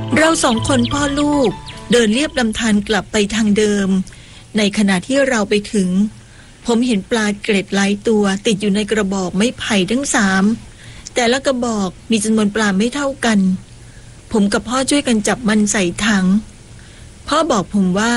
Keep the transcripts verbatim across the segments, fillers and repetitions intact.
เราสองคนพ่อลูกเดินเลียบลำธารกลับไปทางเดิมในขณะที่เราไปถึงผมเห็นปลาเกล็ดหลายตัวติดอยู่ในกระบอกไม้ไผ่ทั้งสามแต่ละกระบอกมีจำนวนปลาไม่เท่ากันผมกับพ่อช่วยกันจับมันใส่ถังพ่อบอกผมว่า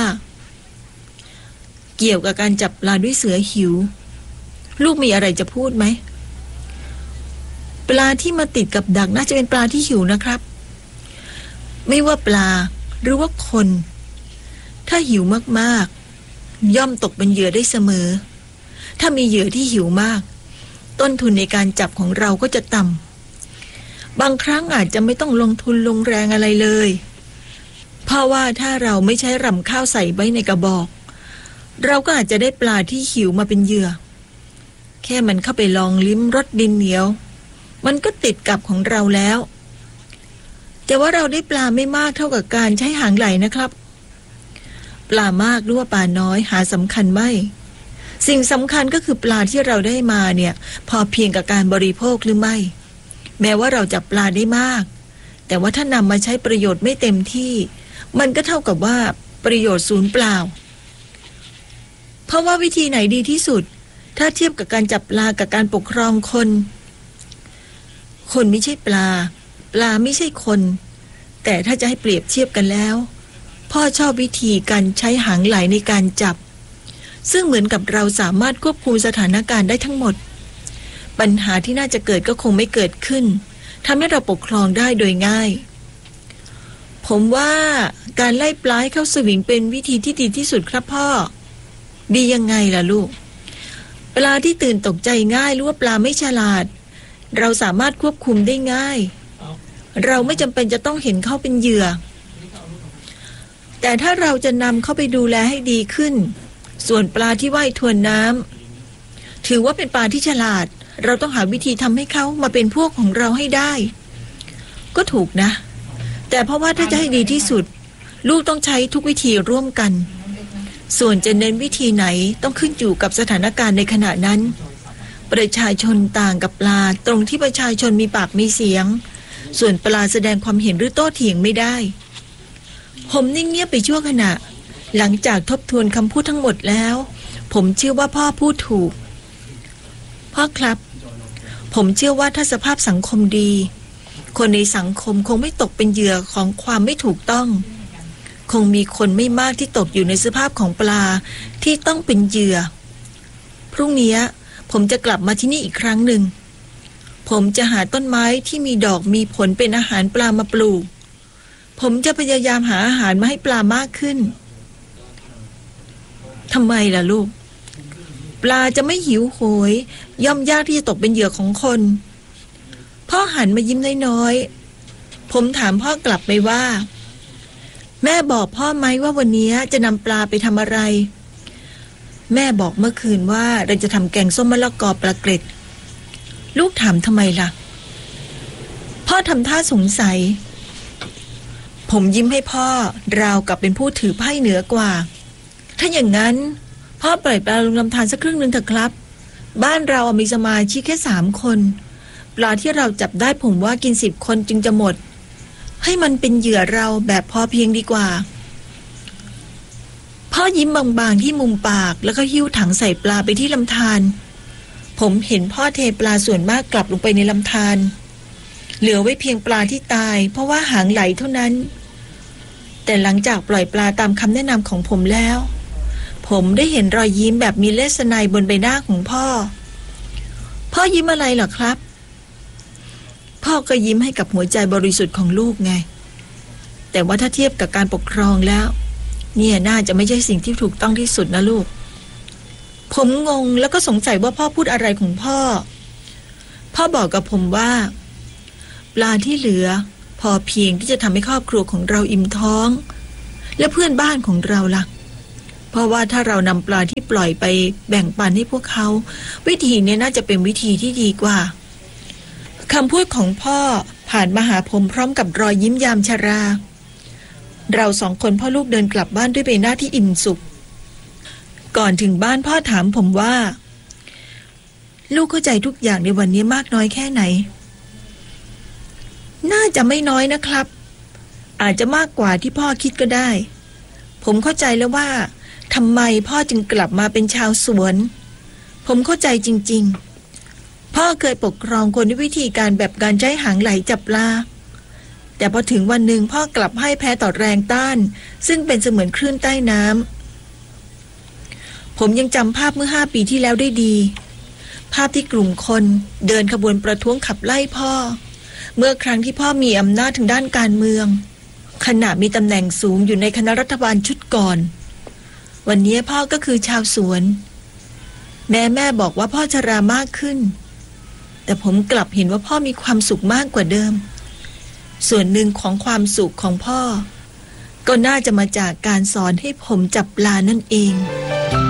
เกี่ยวกับการจับปลาด้วยเสือหิวลูกมีอะไรจะพูดไหมปลาที่มาติดกับดักน่าจะเป็นปลาที่หิวนะครับไม่ว่าปลาหรือว่าคนถ้าหิวมากๆย่อมตกเป็นเหยื่อได้เสมอถ้ามีเหยื่อที่หิวมากต้นทุนในการจับของเราก็จะต่ำบางครั้งอาจจะไม่ต้องลงทุนลงแรงอะไรเลยเพราะว่าถ้าเราไม่ใช้รำข้าวใส่ไว้ในกระบอกเราก็อาจจะได้ปลาที่หิวมาเป็นเหยื่อแค่มันเข้าไปลองลิ้มรสดินเหนียวมันก็ติดกับของเราแล้วแต่ว่าเราได้ปลาไม่มากเท่ากับการใช้หางไหลนะครับปลามากหรือว่าปลาน้อยหาสำคัญไม่สิ่งสำคัญก็คือปลาที่เราได้มาเนี่ยพอเพียงกับการบริโภคหรือไม่แม้ว่าเราจับปลาได้มากแต่ว่าถ้านำมาใช้ประโยชน์ไม่เต็มที่มันก็เท่ากับว่าประโยชน์สูญเปล่าเพราะว่าวิธีไหนดีที่สุดถ้าเทียบกับการจับปลากับการปกครองคนคนไม่ใช่ปลาปลาไม่ใช่คนแต่ถ้าจะให้เปรียบเทียบกันแล้วพ่อชอบวิธีการใช้หางไหลในการจับซึ่งเหมือนกับเราสามารถควบคุมสถานการณ์ได้ทั้งหมดปัญหาที่น่าจะเกิดก็คงไม่เกิดขึ้นทำให้เราปกครองได้โดยง่ายผมว่าการไล่ปลาให้เข้าสวิงเป็นวิธีที่ดีที่สุดครับพ่อดียังไงล่ะลูกปลาที่ตื่นตกใจง่ายหรือว่าปลาไม่ฉลาดเราสามารถควบคุมได้ง่ายเราไม่จำเป็นจะต้องเห็นเขาเป็นเหยื่อแต่ถ้าเราจะนำเขาไปดูแลให้ดีขึ้นส่วนปลาที่ว่ายทวนน้ำถือว่าเป็นปลาที่ฉลาดเราต้องหาวิธีทำให้เขามาเป็นพวกของเราให้ได้ก็ถูกนะแต่เพราะว่าถ้าจะให้ดีที่สุดลูกต้องใช้ทุกวิธีร่วมกันส่วนจะเน้นวิธีไหนต้องขึ้นอยู่กับสถานการณ์ในขณะนั้นประชาชนต่างกับปลาตรงที่ประชาชนมีปากมีเสียงส่วนปลาแสดงความเห็นหรือโต้เถียงไม่ได้ผมนิ่งเงียบไปชั่วขณะหลังจากทบทวนคำพูดทั้งหมดแล้วผมเชื่อว่าพ่อพูดถูกพ่อครับผมเชื่อว่าถ้าสภาพสังคมดีคนในสังคมคงไม่ตกเป็นเหยื่อของความไม่ถูกต้องคงมีคนไม่มากที่ตกอยู่ในสภาพของปลาที่ต้องเป็นเหยื่อพรุ่งนี้ผมจะกลับมาที่นี่อีกครั้งหนึ่งผมจะหาต้นไม้ที่มีดอกมีผลเป็นอาหารปลามาปลูกผมจะพยายามหาอาหารมาให้ปลามากขึ้นทำไมล่ะลูกปลาจะไม่หิวโหยย่อมยากที่จะตกเป็นเหยื่อของคนพ่อหันมายิ้มน้อยๆผมถามพ่อกลับไปว่าแม่บอกพ่อไหมว่าวันนี้จะนำปลาไปทำอะไรแม่บอกเมื่อคืนว่าเราจะทำแกงส้มมะละกอปลาเกร็ดลูกถามทำไมล่ะพ่อทำท่าสงสัยผมยิ้มให้พ่อราวกับเป็นผู้ถือไพ่เหนือกว่าถ้าอย่างนั้นพ่อปล่อยปลาลงลำธารสักครึ่งนึงเถอะครับบ้านเรามีสมาชิกแค่สามคนปลาที่เราจับได้ผมว่ากินสิบคนจึงจะหมดให้มันเป็นเหยื่อเราแบบพอเพียงดีกว่าพ่อยิ้มบางๆที่มุมปากแล้วก็หิ้วถังใส่ปลาไปที่ลำธารผมเห็นพ่อเทปลาส่วนมากกลับลงไปในลำธารเหลือไว้เพียงปลาที่ตายเพราะว่าหางไหลเท่านั้นแต่หลังจากปล่อยปลาตามคำแนะนำของผมแล้วผมได้เห็นรอยยิ้มแบบมีเลสไนบนใบหน้าของพ่อพ่อยิ้มอะไรเหรอครับพ่อก็ยิ้มให้กับหัวใจบริสุทธิ์ของลูกไงแต่ว่าถ้าเทียบกับการปกครองแล้วเนี่ยน่าจะไม่ใช่สิ่งที่ถูกต้องที่สุดนะลูกผมงงแล้วก็สงสัยว่าพ่อพูดอะไรของพ่อพ่อบอกกับผมว่าปลาที่เหลือพอเพียงที่จะทำให้ครอบครัวของเราอิ่มท้องและเพื่อนบ้านของเราล่ะเพราะว่าถ้าเรานำปลาที่ปล่อยไปแบ่งปันให้พวกเขาวิธีนี้น่าจะเป็นวิธีที่ดีกว่าคำพูดของพ่อผ่านมาหาผมพร้อมกับรอยยิ้มยามชราเราสองคนพ่อลูกเดินกลับบ้านด้วยใบหน้าที่อิ่มสุขก่อนถึงบ้านพ่อถามผมว่าลูกเข้าใจทุกอย่างในวันนี้มากน้อยแค่ไหนน่าจะไม่น้อยนะครับอาจจะมากกว่าที่พ่อคิดก็ได้ผมเข้าใจแล้วว่าทำไมพ่อจึงกลับมาเป็นชาวสวนผมเข้าใจจริงๆพ่อเคยปกครองคนด้วยวิธีการแบบการใช้หางไหลจับปลาแต่พอถึงวันหนึ่งพ่อกลับให้แพ้ต่อแรงต้านซึ่งเป็นเสมือนคลื่นใต้น้ำผมยังจำภาพเมื่อห้าปีที่แล้วได้ดีภาพที่กลุ่มคนเดินขบวนประท้วงขับไล่พ่อเมื่อครั้งที่พ่อมีอำนาจทางด้านการเมืองขณะมีตำแหน่งสูงอยู่ในคณะรัฐบาลชุดก่อนวันนี้พ่อก็คือชาวสวนแม่แม่บอกว่าพ่อชรามากขึ้นแต่ผมกลับเห็นว่าพ่อมีความสุขมากกว่าเดิมส่วนหนึ่งของความสุขของพ่อก็น่าจะมาจากการสอนให้ผมจับปลานั่นเอง